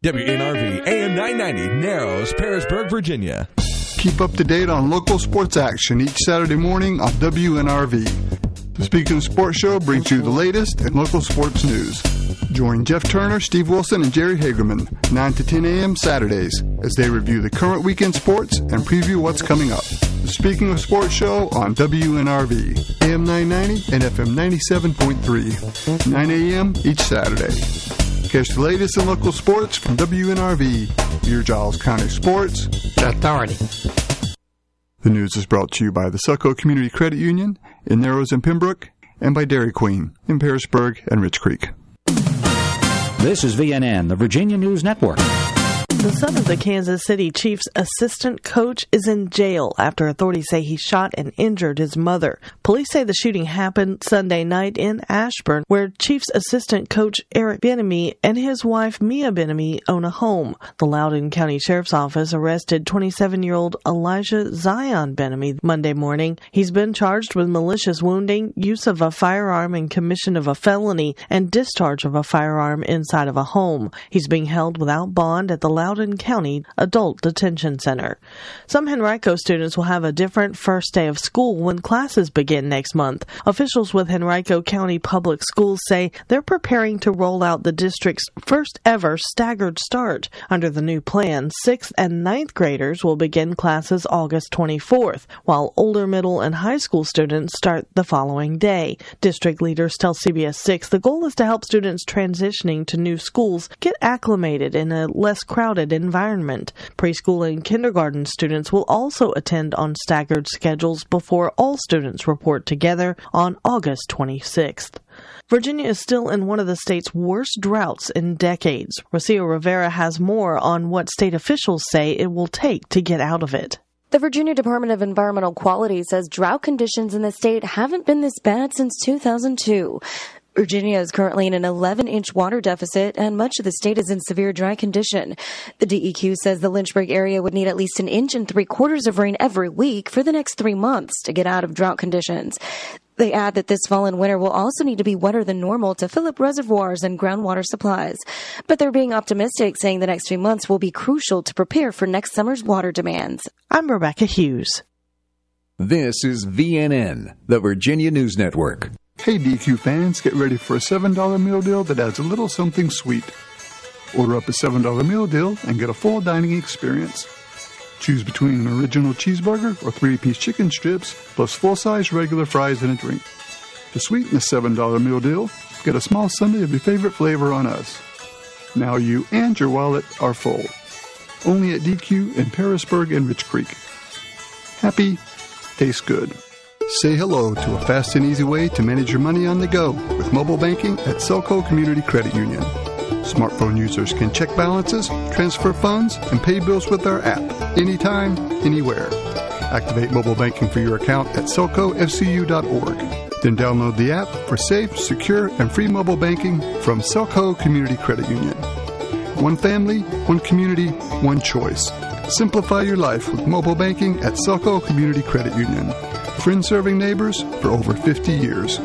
WNRV AM 990, Narrows, Parisburg, Virginia. Keep up to date on local sports action each Saturday morning on WNRV. The Speaking of Sports Show brings you the latest in local sports news. Join Jeff Turner, Steve Wilson, and Jerry Hagerman 9 to 10 a.m. Saturdays as they review the current weekend sports and preview what's coming up. The Speaking of Sports Show on WNRV, AM 990 and FM 97.3, 9 a.m. each Saturday. Catch the latest in local sports from WNRV, your Giles County Sports Authority. The news is brought to you by the Selco Community Credit Union in Narrows and Pembroke, and by Dairy Queen in Parisburg and Rich Creek. This is VNN, the Virginia News Network. The son of the Kansas City Chiefs assistant coach is in jail after authorities say he shot and injured his mother. Police say the shooting happened Sunday night in Ashburn, where Chiefs assistant coach Eric Bieniemy and his wife Mia Bieniemy own a home. The Loudoun County Sheriff's Office arrested 27-year-old Elijah Zion Bieniemy Monday morning. He's been charged with malicious wounding, use of a firearm in commission of a felony, and discharge of a firearm inside of a home. He's being held without bond at the Loudoun County Adult Detention Center. Some Henrico students will have a different first day of school when classes begin next month. Officials with Henrico County Public Schools say they're preparing to roll out the district's first ever staggered start. Under the new plan, 6th and 9th graders will begin classes August 24th, while older middle and high school students start the following day. District leaders tell CBS 6 the goal is to help students transitioning to new schools get acclimated in a less crowded environment. Preschool and kindergarten students will also attend on staggered schedules before all students report together on August 26th. Virginia is still in one of the state's worst droughts in decades. Rocio Rivera has more on what state officials say it will take to get out of it. The Virginia Department of Environmental Quality says drought conditions in the state haven't been this bad since 2002. Virginia is currently in an 11-inch water deficit, and much of the state is in severe dry condition. The DEQ says the Lynchburg area would need at least 1 3/4 inches of rain every week for the next 3 months to get out of drought conditions. They add that this fall and winter will also need to be wetter than normal to fill up reservoirs and groundwater supplies. But they're being optimistic, saying the next few months will be crucial to prepare for next summer's water demands. I'm Rebecca Hughes. This is VNN, the Virginia News Network. Hey DQ fans, get ready for a $7 meal deal that adds a little something sweet. Order up a $7 meal deal and get a full dining experience. Choose between an original cheeseburger or 3-piece chicken strips, plus full-size regular fries and a drink. To sweeten the $7 meal deal, get a small sundae of your favorite flavor on us. Now you and your wallet are full. Only at DQ in Parisburg and Rich Creek. Happy, tastes good. Say hello to a fast and easy way to manage your money on the go with mobile banking at Selco Community Credit Union. Smartphone users can check balances, transfer funds, and pay bills with our app anytime, anywhere. Activate mobile banking for your account at selcofcu.org. Then download the app for safe, secure, and free mobile banking from Selco Community Credit Union. One family, one community, one choice. Simplify your life with mobile banking at Selco Community Credit Union. Friends serving neighbors for over 50 years.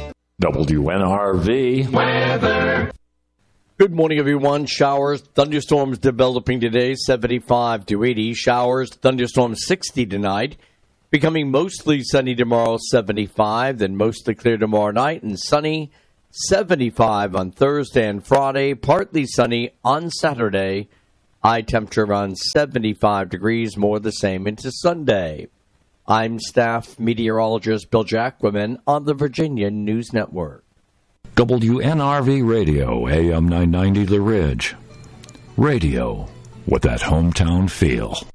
WNRV weather. Good morning, everyone. Showers, thunderstorms developing today, 75 to 80. Showers, thunderstorms 60 tonight. Becoming mostly sunny tomorrow, 75. Then mostly clear tomorrow night and sunny, 75 on Thursday and Friday. Partly sunny on Saturday. High temperature around 75 degrees, more the same into Sunday. I'm staff meteorologist Bill Jacquemin on the Virginia News Network. WNRV Radio, AM 990 The Ridge. Radio with that hometown feel.